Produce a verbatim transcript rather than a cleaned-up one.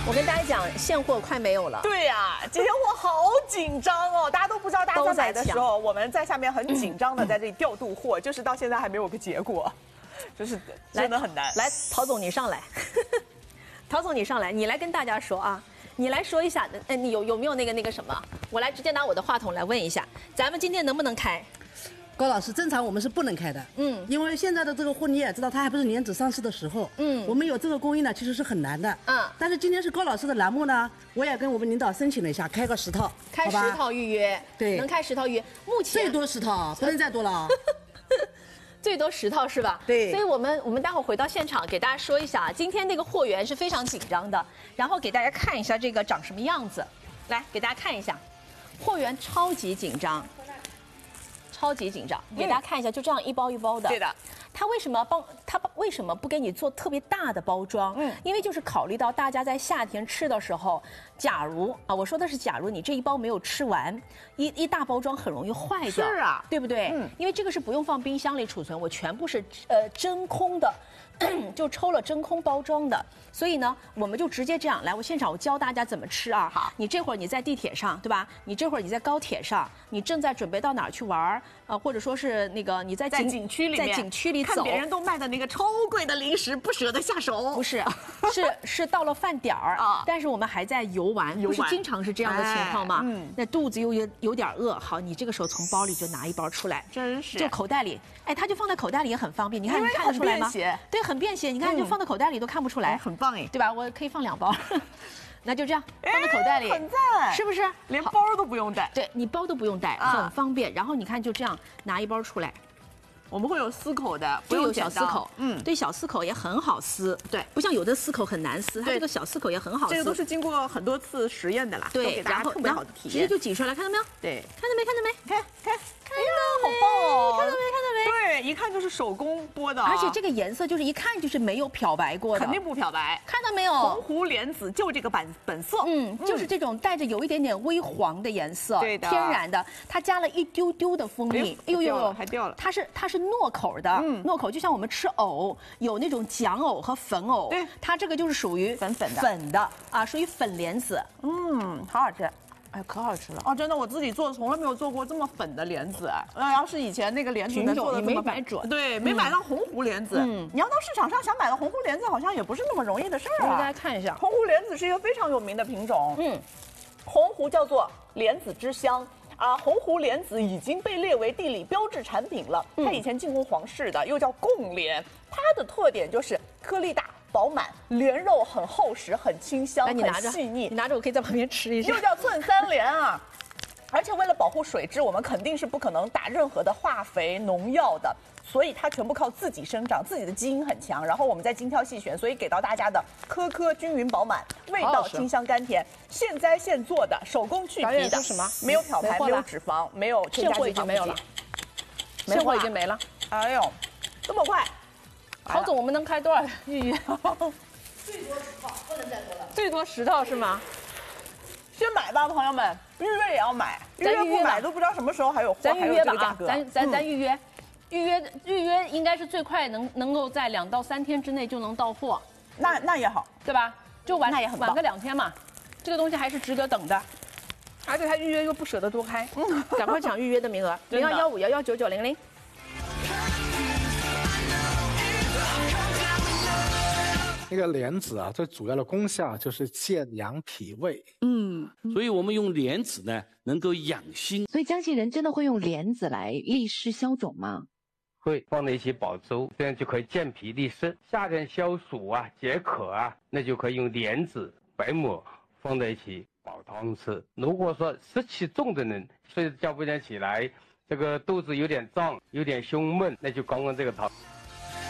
我跟大家讲，现货快没有了。 对呀、啊，今天我好紧张哦，大家都不知道大家在买的时候，我们在下面很紧张的在这里调度货，嗯、就是到现在还没有个结果，就是真的很难。 来，陶总你上来，陶总你上来，你来跟大家说啊，你来说一下，呃，你有有没有那个那个什么？我来直接拿我的话筒来问一下，咱们今天能不能开？ 高老师，正常我们是不能开的，嗯，因为现在的这个货你也知道，它还不是莲子上市的时候，嗯，我们有这个供应呢，其实是很难的，嗯，但是今天是高老师的栏目呢，我也跟我们领导申请了一下，开个十套， 开十套预约，对，能开十套预约，目前最多十套，不能再多了， 最多十套是吧？ 对， 所以我们我们待会儿回到现场给大家说一下，今天那个货源是非常紧张的，然后给大家看一下这个长什么样子，来给大家看一下，货源超级紧张。 超级紧张，给大家看一下，就这样一包一包的。 对的， 他为什么帮他为什么不给你做特别大的包装？嗯，因为就是考虑到大家在夏天吃的时候，假如啊，我说的是假如你这一包没有吃完，一一大包装很容易坏掉。 是啊， 对不对？嗯，因为这个是不用放冰箱里储存，我全部是呃真空的。 就抽了真空包装的，所以呢，我们就直接这样来。我现场我教大家怎么吃啊。 好， 你这会儿你在地铁上，对吧？你这会儿你在高铁上，你正在准备到哪儿去玩儿？呃，或者说是那个你在在景区里面， 在景区里走， 看别人都卖的那个超贵的零食，不舍得下手。 不是，是是到了饭点儿啊，但是我们还在游玩，不是经常是这样的情况吗？嗯，那肚子又有有点饿，好，你这个时候从包里就拿一包出来， 真是， 就口袋里，哎，它就放在口袋里也很方便。你看，你看得出来吗？对，很便携。你看，就放在口袋里都看不出来， 很棒哎， 对吧？我可以放两包，那就这样放在口袋里， 很赞， 是不是？ 连包都不用带， 对你包都不用带，很方便。然后你看，就这样拿一包出来。 我们会有撕口的， 不用小撕口， 嗯， 对，小撕口也很好撕，对，不像有的撕口很难撕，它这个小撕口也很好撕。 这个都是经过很多次实验的啦， 对，然后特别好的体验， 直接就挤出来，看到没有？ 对， 看到没？看到没？ 看看， 看到好棒哦！ 看到没？看到没？ 对，一看就是手工剥的， 而且这个颜色就是一看就是没有漂白过的， 肯定不漂白。 看到没有？ 红湖莲子就这个本本色， 嗯，就是这种带着有一点点微黄的颜色， 对的， 天然的，它加了一丢丢的蜂蜜， 哎呦呦，还掉了， 它是它是糯口的。 嗯，糯口就像我们吃藕，有那种姜藕和粉藕， 对， 它这个就是属于粉粉的粉的啊，属于粉莲子， 嗯，好好吃， 哎，可好吃了哦！真的，我自己做从来没有做过这么粉的莲子，呃，要是以前那个莲子能做的没买准， 对，没买到红湖莲子，嗯，你要到市场上想买到红湖莲子，好像也不是那么容易的事儿啊。 给大家看一下， 红湖莲子是一个非常有名的品种，嗯，红湖叫做莲子之乡。 啊，红湖莲子已经被列为地理标志产品了。它以前进攻皇室的，又叫贡莲。它的特点就是颗粒大、饱满，莲肉很厚实、很清香、很细腻。 你拿着，我可以在旁边吃一下。 又叫寸三莲啊。而且为了保护水质，我们肯定是不可能打任何的化肥、农药的，所以它全部靠自己生长，自己的基因很强。然后我们再精挑细选，所以给到大家的颗颗均匀饱满，味道清香甘甜，现摘现做的，手工去皮的， 什么？ 没有漂白，没有脂肪，没有添加剂， 没有了，现货已经没了。 哎呦，这么快！ 陶总，我们能开多少预约？ 最多十套，不能再多了。 最多十套是吗？ 先买吧，朋友们，预约也要买，预约不买都不知道什么时候还有货， 咱预约吧啊， 咱咱咱预约，预约预约应该是最快能能够在两到三天之内就能到货， 那那也好， 对吧？就晚那也很晚个两天嘛，这个东西还是值得等的，而且他预约又不舍得多开，嗯，赶快抢预约的名额，零二幺五幺幺九九零零。 那个莲子啊，最主要的功效就是健阳脾胃。 嗯，所以我们用莲子呢，能够养心。 所以江西人真的会用莲子来利湿消肿吗？ 会放在一起煲粥，这样就可以健脾利湿。夏天消暑啊、解渴啊，那就可以用莲子、白末放在一起煲汤吃。如果说湿气重的人，睡觉不想起来，这个肚子有点胀、有点胸闷，那就刚刚这个汤。